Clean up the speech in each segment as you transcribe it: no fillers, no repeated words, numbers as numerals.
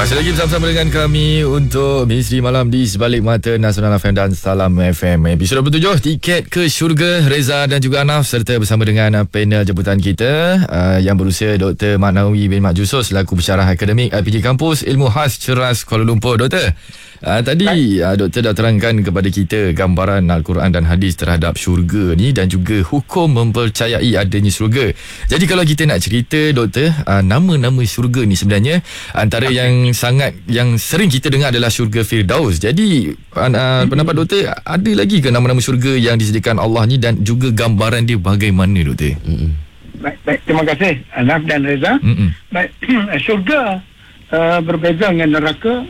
Masih lagi bersama dengan kami untuk Misteri Malam di Sebalik Mata Nasional FM dan Salam FM. Episod 27, Tiket ke Syurga, Reza dan juga Anaf, serta bersama dengan panel jemputan kita yang berusia Dr. Mak Nawawi bin Mak Jusos selaku pensyarah akademik PJ Kampus Ilmu Khas Ceras Kuala Lumpur. Doktor, tadi doktor dah terangkan kepada kita gambaran Al-Quran dan hadis terhadap syurga ni dan juga hukum mempercayai adanya syurga. Jadi kalau kita nak cerita, doktor, nama-nama syurga ni sebenarnya antara yang sering kita dengar adalah syurga Firdaus. Jadi pendapat doktor, ada lagi ke nama-nama syurga yang disediakan Allah ni dan juga gambaran dia bagaimana, doktor? Baik, terima kasih Anaf dan Reza. Baik, syurga berbeza dengan neraka,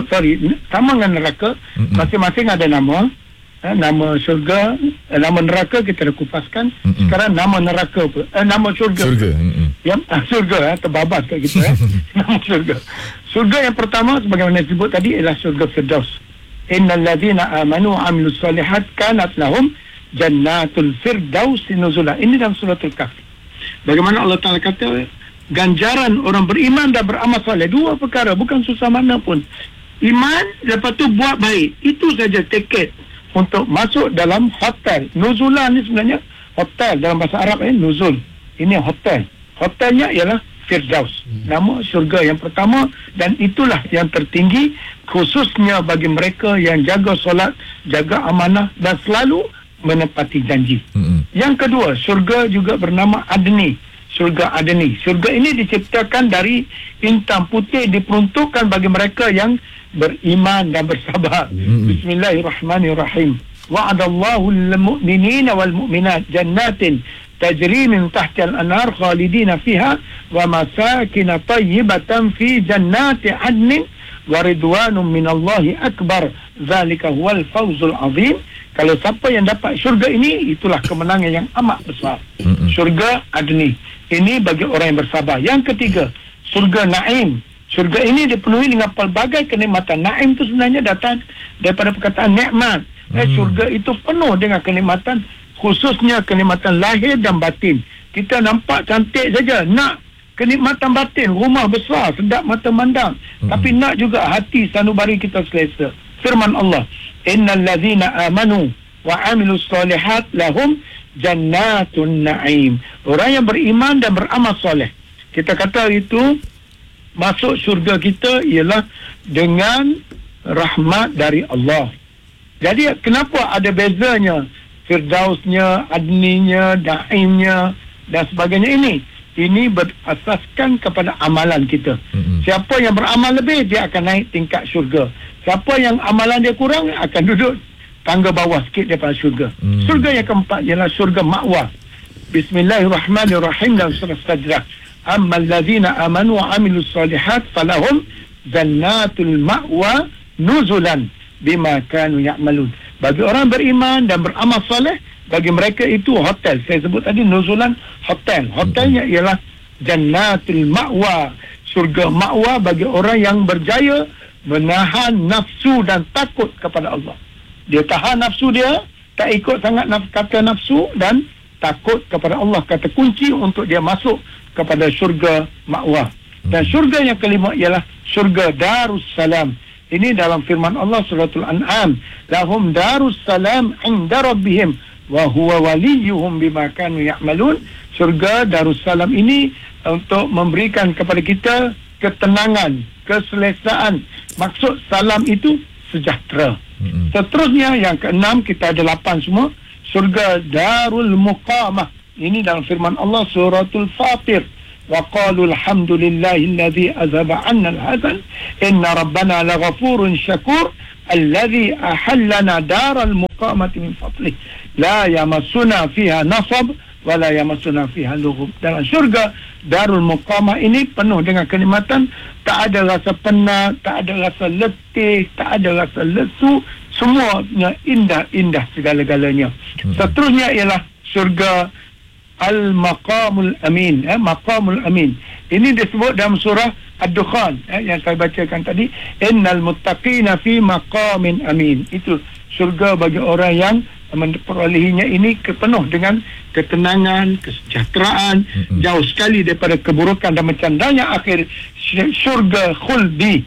sama dengan neraka. Masing-masing ada nama. Nama syurga, nama neraka kita dah kupaskan. Sekarang nama neraka apa? Nama syurga. Syurga terbabas kat kita. Nama syurga. Syurga yang pertama sebagaimana disebut tadi ialah syurga Firdaus. Innal ladzina amanu wa amilus solihat kanat lahum jannatul firdaus nuzula. Ini dalam suratul Kahf. Bagaimana Allah Taala kata ganjaran orang beriman dan beramal soleh, dua perkara, bukan susah mana pun. Iman, lepas tu buat baik. Itu saja tiket untuk masuk dalam hotel. Nuzulan ni sebenarnya hotel dalam bahasa Arab, nuzul. Ini hotel. Hotelnya ialah Firdaus. Nama syurga yang pertama, dan itulah yang tertinggi khususnya bagi mereka yang jaga solat, jaga amanah dan selalu menepati janji. Yang kedua, syurga juga bernama Adni. Syurga Adni. Syurga ini diciptakan dari intan putih, diperuntukkan bagi mereka yang beriman dan bersabar. Bismillahirrahmanirrahim. Wa'adallahu al-mu'minina wal-mu'minat jannatin tajri min tahtiha al-anhar khalidina fiha wa masakin tayyibatan fi jannati adnin wa ridwanun minallahi akbar. Zalika huwal fawzul azim. Kalau siapa yang dapat syurga ini, itulah kemenangan yang amat besar. Syurga Adni. Ini bagi orang yang bersabar. Yang ketiga, syurga Naim. Syurga ini dipenuhi dengan pelbagai kenikmatan. Naim itu sebenarnya datang daripada perkataan nikmat. Syurga itu penuh dengan kenikmatan, khususnya kenikmatan lahir dan batin. Kita nampak cantik saja, nak kenikmatan batin, rumah besar, sedap mata mandang. Tapi nak juga hati sanubari kita selesa. Firman Allah, innal ladzina amanu wa amilus solihat lahum jannatun na'im. Orang yang beriman dan beramal soleh, kita kata itu masuk syurga kita ialah dengan rahmat dari Allah. Jadi kenapa ada bezanya Firdausnya, Adninya, Naimnya dan sebagainya ini? Ini berasaskan kepada amalan kita. Siapa yang beramal lebih, dia akan naik tingkat syurga. Siapa yang amalan dia kurang, akan duduk tangga bawah sikit daripada syurga. Syurga yang keempat ialah syurga ma'wa. Bismillahirrahmanirrahim dalam surah Sajdah. Ammal ladzina amanu wa amilus solihat falahum jannatul ma'wa nuzulan bima kanu ya'malun. Bagi orang beriman dan beramal soleh, bagi mereka itu hotel. Saya sebut tadi nuzulan, hotel. Hotelnya ialah jannatul ma'wa. Syurga ma'wa bagi orang yang berjaya menahan nafsu dan takut kepada Allah. Dia tahan nafsu dia, tak ikut sangat kata nafsu, dan takut kepada Allah. Kata kunci untuk dia masuk kepada syurga ma'wa. Dan syurga yang kelima ialah syurga Darussalam. Ini dalam firman Allah suratul An'am, lahum Darussalam 'inda rabbihim wa huwa waliyuhum bima kanu ya'malun. Syurga Darussalam ini untuk memberikan kepada kita ketenangan, keselesaan. Maksud salam itu sejahtera. Seterusnya yang keenam, kita ada 8 semua, syurga Darul Muqamah. Ini dalam firman Allah suratul Fatir, wa qalu alhamdulillahilladzi azhaba 'anna al-hazan inna rabbana laghafurun syakur alladzi ahallana daral muqamati min fadlih la yamassuna fiha nasab wa la yamassuna fiha lughub. Dalam syurga Darul Muqamah ini penuh dengan kenikmatan, tak ada rasa penat, tak ada rasa letih, tak ada rasa lesu, semuanya indah-indah segala-galanya. Seterusnya ialah syurga Al-Maqamul Amin. Maqamul Amin ini disebut dalam surah Ad-Dukhan yang saya bacakan tadi, innal muttaqina fi maqamin amin. Itu syurga bagi orang yang memperolehinya ini penuh dengan ketenangan, kesejahteraan, jauh sekali daripada keburukan dan mencandanya akhir syurga khuldi.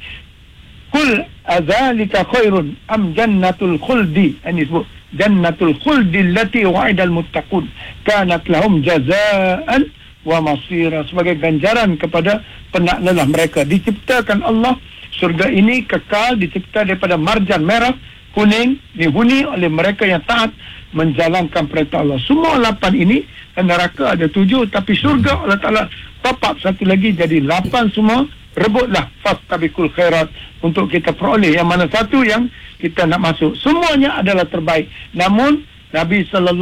Qul adzalika khairun am jannatul khuldi, ini sebut jannatul khuldi allati wa'idal muttaqun kanat lahum jazaan wa masira, sebagai ganjaran kepada penaklelah mereka. Diciptakan Allah surga ini kekal, dicipta daripada marjan merah kuning, dihuni oleh mereka yang taat menjalankan perintah Allah. Semua 8 ini, neraka ada 7, tapi surga Allah Ta'ala top up satu lagi jadi 8 semua. Rebutlah fastabiqul khairat untuk kita peroleh yang mana satu yang kita nak masuk. Semuanya adalah terbaik. Namun Nabi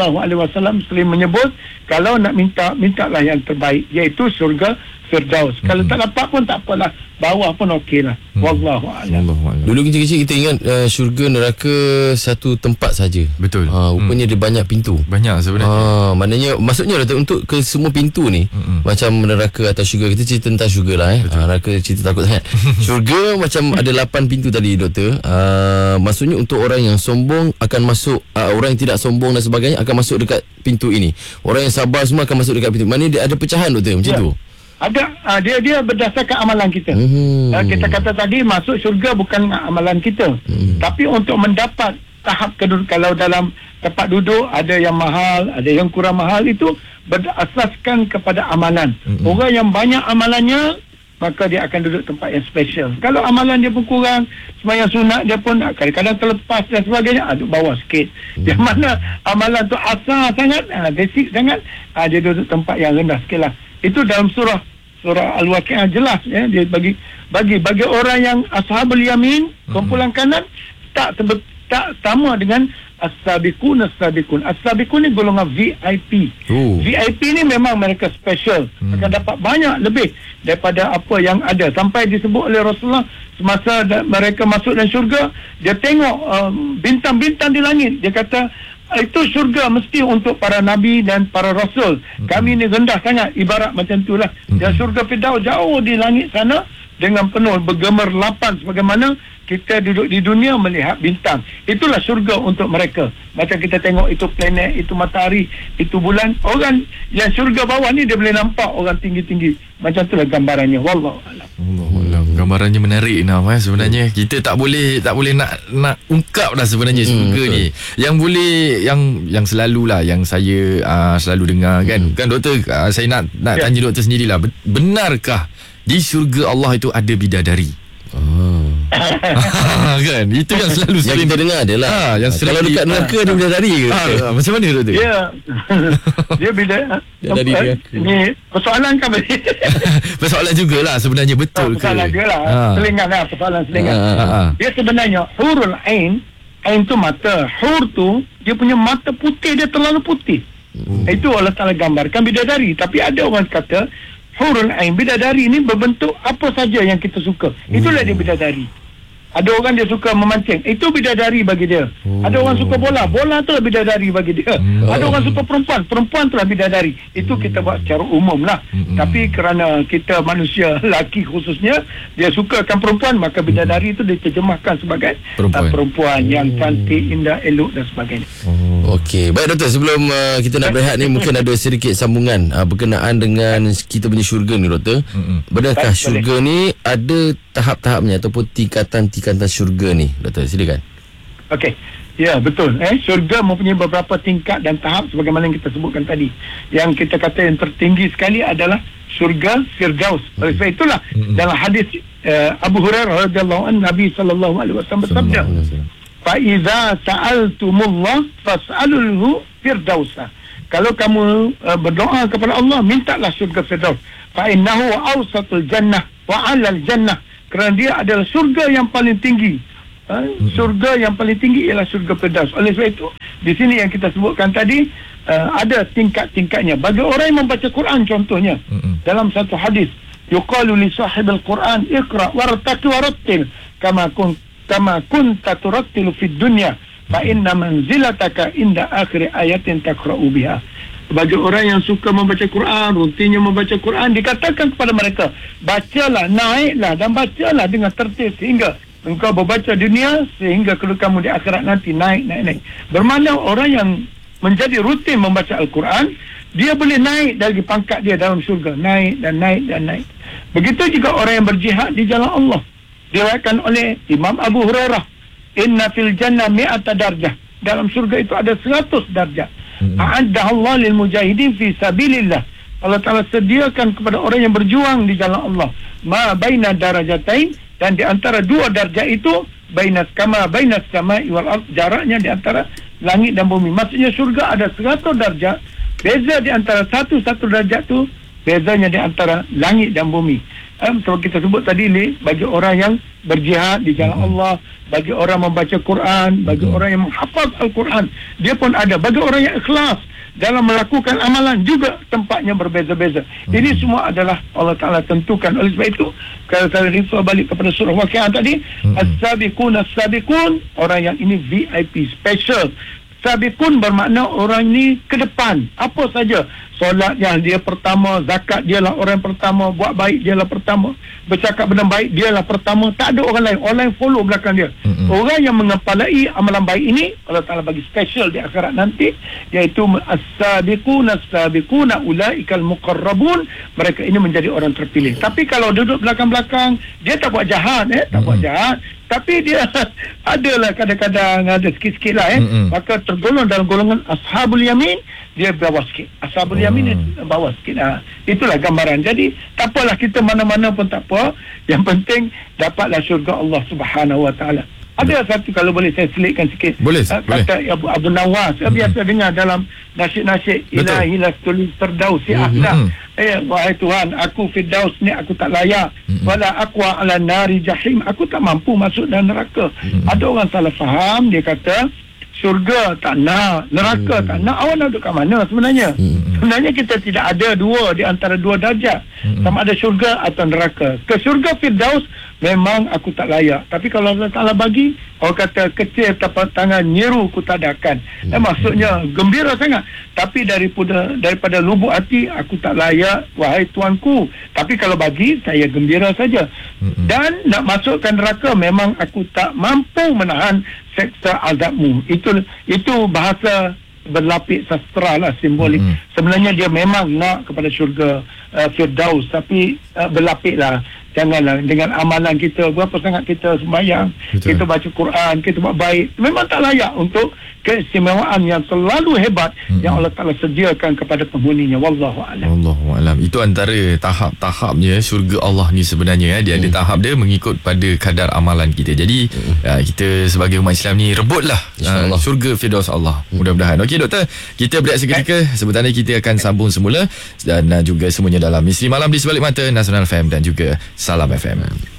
SAW sering menyebut, kalau nak mintalah yang terbaik, iaitu surga Firdaus. Kalau tak dapat pun tak apalah, bawah pun okeylah. Wallahu a'lam. Dulu kecil-kecil kita ingat syurga neraka satu tempat saja. Betul. Rupanya dia banyak pintu. Banyak sebenarnya. Maknanya maksudnya untuk ke semua pintu ni, macam neraka atau syurga, kita cerita tentang syurga lah neraka cerita takut sangat. Syurga macam ada 8 pintu tadi doktor. Maksudnya untuk orang yang sombong akan masuk, orang yang tidak sombong dan sebagainya akan masuk dekat pintu ini. Orang yang sabar semua akan masuk dekat pintu. Maknanya dia ada pecahan doktor macam tu. Ada, dia berdasarkan amalan kita. Kita kata tadi masuk syurga bukan amalan kita, tapi untuk mendapat tahap kedudukan. Kalau dalam tempat duduk ada yang mahal, ada yang kurang mahal, itu berasaskan kepada amalan. Orang yang banyak amalannya, maka dia akan duduk tempat yang special. Kalau amalan dia pun kurang, sembahyang sunat dia pun kadang-kadang terlepas dan sebagainya, duduk bawah sikit. Yang mana amalan tu asal sangat, basic sangat, dia duduk tempat yang rendah sikit lah. Itu dalam surah Al-Waqi'ah jelas, ya. Dia bagi orang yang ashabul yamin, kumpulan kanan, tak sama dengan as-sabiqun. As-sabiqun ni golongan VIP. VIP ni memang mereka special, mereka dapat banyak lebih daripada apa yang ada. Sampai disebut oleh Rasulullah semasa mereka masuk dalam syurga, dia tengok bintang-bintang di langit, dia kata itu syurga mesti untuk para nabi dan para rasul. Kami ni rendah sangat, ibarat macam itulah. Dan syurga Firdaus jauh di langit sana dengan penuh bergemerlapan, sebagaimana kita duduk di dunia melihat bintang. Itulah syurga untuk mereka. Macam kita tengok itu planet, itu matahari, itu bulan. Orang yang syurga bawah ni dia boleh nampak orang tinggi-tinggi. Macam itulah gambarannya. Wallahu a'lam. Gambarannya menarik sebenarnya. Kita tak boleh nak ungkap dah sebenarnya syurga ni. Yang boleh yang selalulah yang saya selalu dengar kan doktor, saya nak tanya doktor sendirilah, benarkah di syurga Allah itu ada bidadari? Kan itu yang selalu yang kita dengar adalah kalau dekat neraka ada bidadari ke? Macam mana doktor? Dia bidadari. Ni persoalan kan? Persoalan jugalah sebenarnya, betul ke? Persoalan jugalah. Persoalan selingan. Dia sebenarnya hurul ain tu mata. Hur tu dia punya mata putih, dia terlalu putih. Itu Allah Ta'ala gambarkan bidadari. Tapi ada orang kata hurul ain, bidadari ni berbentuk apa saja yang kita suka. Itulah dia bidadari. Ada orang dia suka memancing, itu bidadari bagi dia. Ada orang suka bola tu lah bidadari bagi dia. Ada orang suka perempuan tu lah bidadari. Itu kita buat secara umum lah. Tapi kerana kita manusia lelaki khususnya, dia sukakan perempuan, maka bidadari itu diterjemahkan sebagai perempuan yang cantik, indah, elok dan sebagainya. Okey, baik doktor, sebelum kita nak berehat ni, mungkin ada sedikit sambungan berkenaan dengan kita punya syurga ni doktor. Benarkah syurga ni ada tahap-tahapnya ataupun tingkatan syurga ni doktor, silakan. Okey, ya betul. Syurga mempunyai beberapa tingkat dan tahap sebagaimana yang kita sebutkan tadi. Yang kita kata yang tertinggi sekali adalah syurga Firdaus. Oleh sebab itulah dalam hadis Abu Hurairah radhiyallahu anhu, Nabi sallallahu alaihi wasallam bersabda, fa iza sa'altumullah fas'alulhu firdausa. Kalau kamu berdoa kepada Allah, mintalah syurga Firdaus. Fa innahu awsatul jannah wa 'alal jannah. Kerana dia adalah syurga yang paling tinggi. Syurga yang paling tinggi ialah syurga Firdaus. Oleh sebab itu, di sini yang kita sebutkan tadi, ada tingkat-tingkatnya. Bagi orang yang membaca Quran contohnya, dalam satu hadis, yuqalu li sahibil Quran, iqra wartaqi warattil kama kunta turattilu fid dunya fa inna manzilataka inda akhir ayatin taqra'u biha. Bagi orang yang suka membaca Quran, rutinnya membaca Quran, dikatakan kepada mereka, bacalah, naiklah dan bacalah dengan tertib sehingga engkau berbaca dunia sehingga kedudukanmu di akhirat nanti naik. Bermakna orang yang menjadi rutin membaca Al-Quran, dia boleh naik dari pangkat dia dalam syurga, naik. Begitu juga orang yang berjihad di jalan Allah. Diriwayatkan oleh Imam Abu Hurairah, inna fil jannah mi'ata darjah, dalam syurga itu ada 100 darjah. A'addaha Allah lil mujahidin fi sabilillah. Allah Ta'ala sediakan kepada orang yang berjuang di jalan Allah ma baina darajatain, dan di antara dua darjah itu bainas sama'i wal ard, jaraknya di antara langit dan bumi. Maksudnya syurga ada 100 darjah. Beza di antara satu darjah tu, bezanya di antara langit dan bumi. Seperti kita sebut tadi ni, bagi orang yang berjihad di jalan Allah, bagi orang membaca Quran, bagi orang yang menghafaz Al-Quran, dia pun ada. Bagi orang yang ikhlas dalam melakukan amalan juga tempatnya berbeza-beza. Ini semua adalah Allah Ta'ala tentukan. Oleh sebab itu, kalau saya refer balik kepada surah Waqiah tadi, as-sabiqun, orang yang ini VIP special. Sabiqun bermakna orang ni ke depan. Apa saja, solatnya dia pertama, zakat dia lah orang pertama, buat baik dia lah pertama, bercakap benda baik dia lah pertama. Tak ada orang lain. Orang lain follow belakang dia. Orang yang mengepalai amalan baik ini, Allah Ta'ala bagi special di akhirat nanti, iaitu as-sabiquna ulaikal muqarrabun. Mereka ini menjadi orang terpilih. Tapi kalau duduk belakang-belakang, dia tak buat jahat, buat jahat, tapi dia adalah kadang-kadang ada sikit-sikit lah, maka tergolong dalam golongan ashabul yamin, dia bawah sikit. Ashabul yamin dia bawah sikit. Itulah gambaran. Jadi tak apalah, kita mana-mana pun tak apa, yang penting dapatlah syurga Allah Subhanahu Wa Ta'ala. Ada satu, kalau boleh saya selitkan sikit, boleh. Kata Abu Nawas, saya biasa dengar dalam nasyid-nasyid, ilahi lastulis firdausi ahla, wahai Tuhan, aku firdaus ni aku tak layak, wala aqwa ala nari jahim, aku tak mampu masuk dalam neraka. Ada orang salah faham, dia kata syurga tak nak, neraka tak nak. Awak nak duduk kat mana sebenarnya? Sebenarnya kita tidak ada dua di antara dua darjah, sama ada syurga atau neraka. Ke syurga firdaus memang aku tak layak, tapi kalau Allah Ta'ala bagi, orang kata kecil tapak tangan nyeru ku tadakan, maksudnya gembira sangat. Tapi daripada lubuk hati, aku tak layak wahai Tuanku, tapi kalau bagi, saya gembira saja. Dan nak masukkan neraka, memang aku tak mampu menahan seksa azabmu. Itu bahasa berlapis sastra lah, simbolik. Sebenarnya dia memang nak kepada syurga firdaus, tapi berlapis lah. Janganlah dengan amalan kita, berapa sangat kita sembahyang, kita baca Quran, kita buat baik, memang tak layak untuk keistimewaan yang selalu hebat yang Allah Ta'ala sediakan kepada penghuninya. Wallahu'alam. Itu antara tahap-tahapnya syurga Allah ni sebenarnya. Dia ada tahap dia mengikut pada kadar amalan kita. Jadi kita sebagai umat Islam ni rebutlah syurga firdaus Allah, mudah-mudahan. Okey doktor, kita berehat seketika. Sebentar ni kita akan sambung semula, dan juga semuanya dalam Misteri Malam di Sebalik Mata Nasional FM dan juga Salam FM.